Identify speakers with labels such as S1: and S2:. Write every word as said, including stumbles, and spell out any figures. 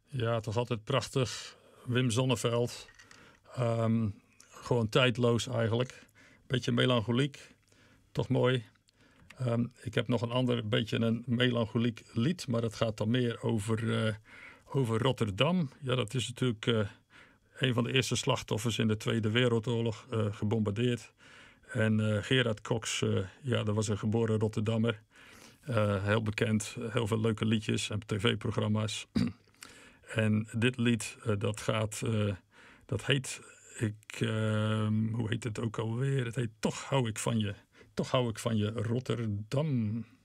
S1: Ja, het was altijd prachtig. Wim Sonneveld. Um, gewoon tijdloos eigenlijk. Beetje melancholiek. Toch mooi. Um, ik heb nog een ander beetje een melancholiek lied. Maar dat gaat dan meer over, uh, over Rotterdam. Ja, dat is natuurlijk uh, een van de eerste slachtoffers in de Tweede Wereldoorlog. Uh, gebombardeerd. En uh, Gerard Cox, uh, ja, dat was een geboren Rotterdammer. Uh, heel bekend. Heel veel leuke liedjes en tv-programma's. En dit lied, uh, dat gaat... Uh, dat heet... Ik, uh, hoe heet het ook alweer? Het heet Toch hou ik van je. Toch hou ik van je, Rotterdam.